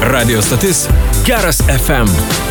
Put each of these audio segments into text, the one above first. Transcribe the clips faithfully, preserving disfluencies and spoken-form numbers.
Radio stotis Geras F M.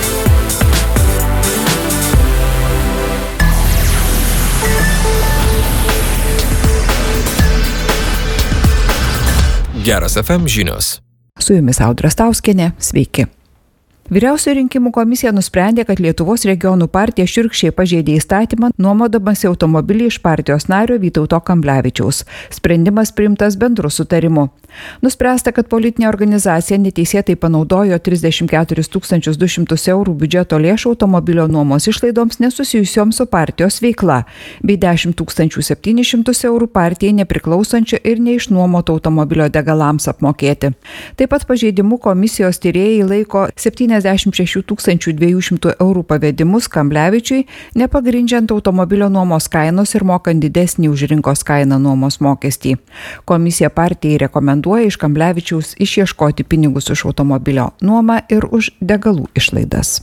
Geras F M žinios. Su jumis Audra Stauskienė, sveiki. Vyriausioji rinkimų komisija nusprendė, kad Lietuvos regionų partija šiurkščiai pažeidė įstatymą, nuomodamasi automobilį iš partijos nario Vytauto Kamblevičiaus. Sprendimas priimtas bendru sutarimu. Nuspręsta, kad politinė organizacija neteisėtai panaudojo trisdešimt keturis tūkstančius du šimtus eurų biudžeto lėšų automobilio nuomos išlaidoms nesusijusioms su partijos veikla, bei dešimt tūkstančių septynis šimtus eurų partijai nepriklausančio ir neišnuomoto automobilio degalams apmokėti. Taip pat pažeidimu komisijos tyrėjai laiko septyniasdešimt šešių tūkstančių dviejų šimtų eurų pavedimus Kamblevičiui, nepagrindžiant automobilio nuomos kainos ir mokant didesnį už rinkos kainą nuomos mokestį. Komisija partijai rekomenduoja iš Kamblevičiaus išieškoti pinigus už automobilio nuomą ir už degalų išlaidas.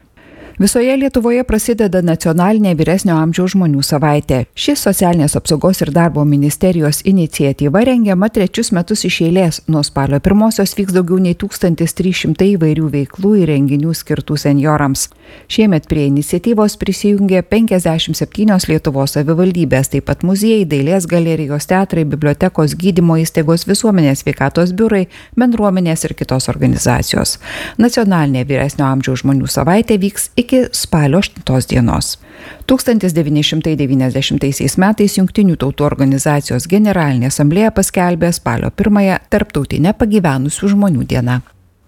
Visoje Lietuvoje prasideda nacionalinė vyresnio amžiaus žmonių savaitė. Ši socialinės apsaugos ir darbo ministerijos iniciatyva rengiama trečius metus iš eilės. Nuo spalio pirmosios vyks daugiau nei tūkstantis trys šimtai įvairių veiklų ir renginių skirtų senjorams. Šiemet prie iniciatyvos prisijungė penkiasdešimt septynios Lietuvos savivaldybės, taip pat muziejai, dailės galerijos, teatrai, bibliotekos, gydymo įstaigos, visuomenės sveikatos biurai, bendruomenės ir kitos organizacijos. Nacionalinė vyresnio amžiaus žmonių savaitė vyks iki iki spalio aštuntos dienos. tūkstantis devyni šimtai devyniasdešimtaisiais metais Jungtinių tautų organizacijos generalinė asamblėja paskelbė spalio pirmąją tarptautinę pagyvenusių žmonių dieną.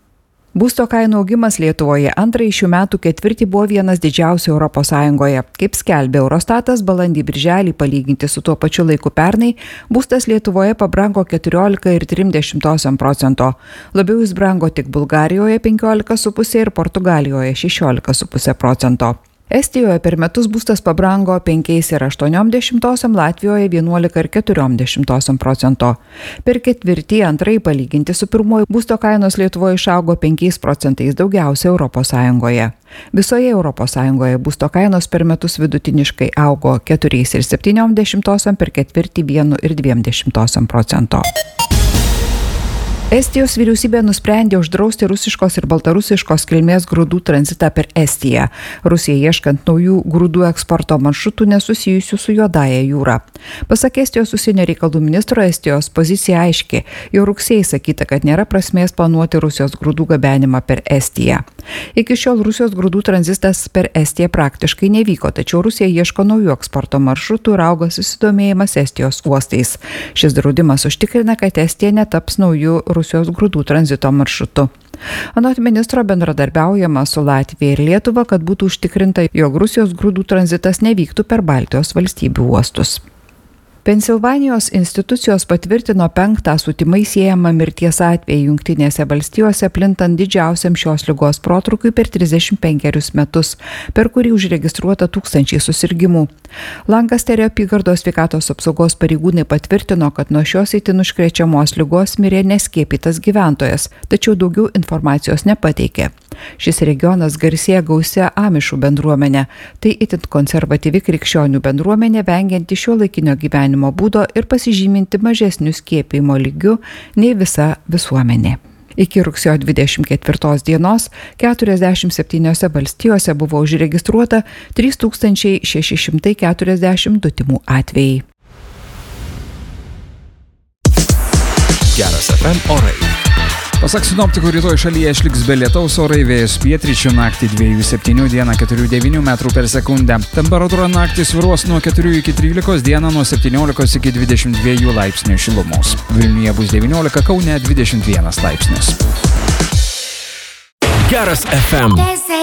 Būsto kainų augimas Lietuvoje antrąjį šių metų ketvirtį buvo vienas didžiausių Europos Sąjungoje. Kaip skelbė Eurostatas, balandį birželį palyginti su tuo pačiu laiku pernai, būstas Lietuvoje pabrango keturiolika ir tris dešimtosios procento. Labiau jis brango tik Bulgarijoje penkiolika ir pusė ir Portugalijoje šešiolika ir pusė procento. Estijoje per metus būstas pabrango penki ir aštuoni dešimtosios, Latvijoje vienuolika ir keturi dešimtosios procento. Per ketvirtį antrąjį palyginti su pirmuoju būsto kainos Lietuvoje išaugo penkiais procentais, daugiausia Europos Sąjungoje. Visoje Europos Sąjungoje būsto kainos per metus vidutiniškai augo keturi ir septyni dešimtosios, per ketvirtį vienu ir dviem dešimtosios procento. Estijos vyriausybė nusprendė uždrausti rusiškos ir baltarusiškos kilmės grūdų tranzitą per Estiją. Rusijai ieškant naujų grūdų eksporto maršrutų nesusijusių su Juodąja jūra. Pasak Estijos užsienio reikalų ministro, Estijos pozicija aiški. Jau rugsėjį sakyta, kad nėra prasmės planuoti Rusijos grūdų gabenimą per Estiją. Iki šiol Rusijos grūdų tranzitas per Estiją praktiškai nevyko, tačiau Rusija ieško naujų eksporto maršrutų ir auga susidomėjimas Estijos uostais. Šis draudimas užtikrina, kad Estija netaps naujų Rusijos grūdų tranzito maršrutu. Anot ministro bendradarbiaujama su Latvija ir Lietuva, kad būtų užtikrinta, jog Rusijos grūdų tranzitas nevyktų per Baltijos valstybių uostus. Pensilvanijos institucijos patvirtino penktą su tymais siejamą mirties atvejį Jungtinėse valstijose, plintant didžiausiam šios ligos protrūkiui per trisdešimt penkerius metus, per kurį užregistruota tūkstančiai susirgimų. Lankasterio apygardos sveikatos apsaugos pareigūnai patvirtino, kad nuo šios itin užkrečiamos ligos mirė neskiepytas gyventojas, tačiau daugiau informacijos nepateikė. Šis regionas garsėja gausia amišų bendruomenė. Tai itin konservatyvi krikščionių bendruomenė, vengianti šiuolaikinio gyvenimo būdo ir pasižyminti mažesnių skiepijimo lygių nei visa visuomenė. Iki rugsėjo dvidešimt ketvirtos dienos keturiasdešimt septyniose valstijose buvo užregistruota trys tūkstančiai šeši šimtai keturiasdešimt du tymų atvejai. Geras F M orai. Pasak sinoptikų, rytoj šalyje išliks be lietaus, orai, vėjas pietryčių, naktį dviejų septynių, dieną keturių devynių metrų per sekundę. Temperatūra naktį svyruos nuo keturių iki trylikos, dieną nuo septyniolikos iki dvidešimt dviejų laipsnių šilumos. Vilniuje bus devyniolika, Kaune dvidešimt vienas laipsnis. Geras F M.